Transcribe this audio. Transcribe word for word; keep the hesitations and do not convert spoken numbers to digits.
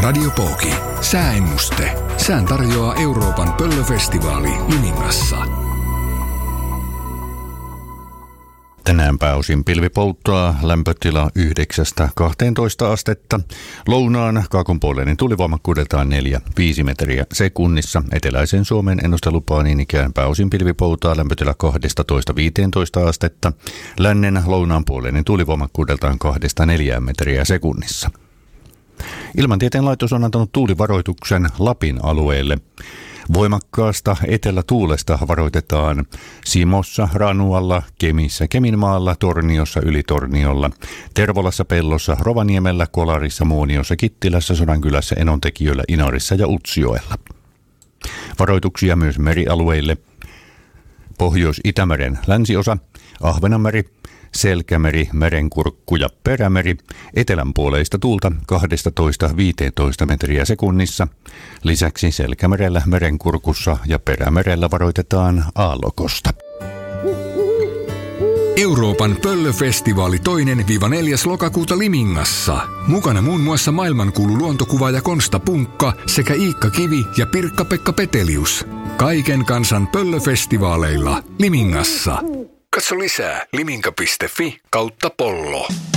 Radio Pooki. Sääennuste. Sään tarjoaa Euroopan pöllöfestivaali Limingassa. Tänään pääosin pilvipolttoa, lämpötila yhdeksästä kahteentoista astetta. Lounaan kaakonpuoleinen tulivoimakkuudeltaan neljä viisi metriä sekunnissa. Eteläisen Suomen ennustelupaa niin ikään pääosin pilvipolttoa, lämpötila kaksitoista viisitoista astetta. Lännen lounaanpuoleinen tulivoimakkuudeltaan kahdesta neljään metriä sekunnissa. Ilmantieteen laitos on antanut tuulivaroituksen Lapin alueelle. Voimakkaasta etelätuulesta varoitetaan Simossa, Ranualla, Kemissä, Keminmaalla, Torniossa, Ylitorniolla, Tervolassa, Pellossa, Rovaniemellä, Kolarissa, Muoniossa, Kittilässä, Sodankylässä, Enontekiöllä, Inarissa ja Utsjoella. Varoituksia myös merialueille. Pohjois-Itämeren länsiosa, Ahvenanmeri, Selkämeri, Merenkurkku ja Perämeri, etelänpuoleista tuulta kaksitoista viisitoista metriä sekunnissa. Lisäksi Selkämerellä, Merenkurkussa ja Perämerellä varoitetaan aallokosta. Euroopan pöllöfestivaali toinen–neljäs lokakuuta Limingassa. Mukana muun muassa maailmankuulu luontokuvaaja Konsta Punkka sekä Iikka Kivi ja Pirkka-Pekka Petelius. Kaiken kansan pöllöfestivaaleilla Limingassa. Katso lisää liminka piste fi kautta pollo.